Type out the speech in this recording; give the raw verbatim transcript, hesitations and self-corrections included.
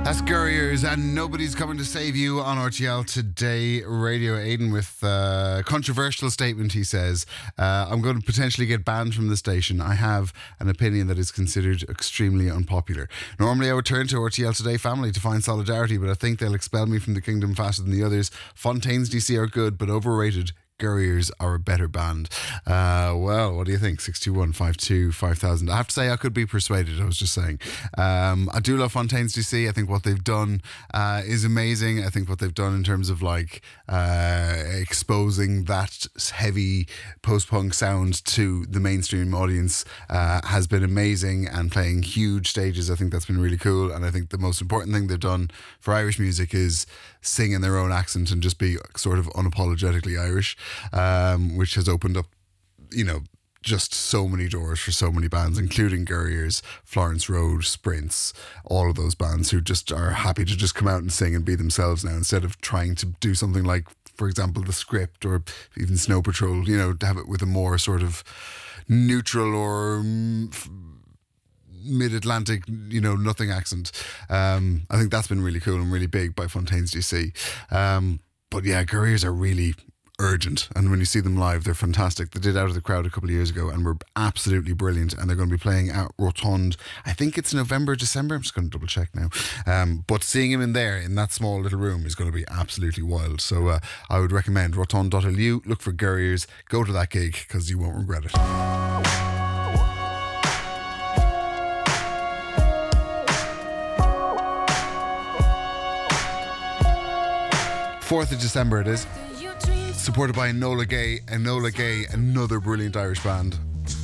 That's Gurriers and Nobody's Coming to Save You on R T L Today Radio. Aidan with a controversial statement, he says. Uh, I'm going to potentially get banned from the station. I have an opinion that is considered extremely unpopular. Normally I would turn to R T L Today family to find solidarity, but I think they'll expel me from the kingdom faster than the others. Fontaines D C are good, but overrated. Gurriers are a better band. Uh, well, what do you think? six two one, five two, five thousand. I have to say I could be persuaded, I was just saying. Um, I do love Fontaines D C. I think what they've done uh, is amazing. I think what they've done in terms of like uh, exposing that heavy post-punk sound to the mainstream audience uh, has been amazing, and playing huge stages. I think that's been really cool, and I think the most important thing they've done for Irish music is sing in their own accent and just be sort of unapologetically Irish. Um, which has opened up, you know, just so many doors for so many bands, including Gurriers, Florence Road, Sprints, all of those bands who just are happy to just come out and sing and be themselves now, instead of trying to do something like, for example, The Script or even Snow Patrol, you know, to have it with a more sort of neutral or mid-Atlantic, you know, nothing accent. Um, I think that's been really cool and really big by Fontaines D C. Um, but yeah, Gurriers are really urgent, and when you see them live, they're fantastic. They did Out of the Crowd a couple of years ago and were absolutely brilliant, and they're going to be playing at Rotund, I think it's November, December, I'm just going to double check now, um, but seeing him in there in that small little room is going to be absolutely wild. So uh, I would recommend rotund dot L U, look for Gurriers, go to that gig because you won't regret it. fourth of December it is. Supported by Enola Gay. Enola Gay, another brilliant Irish band.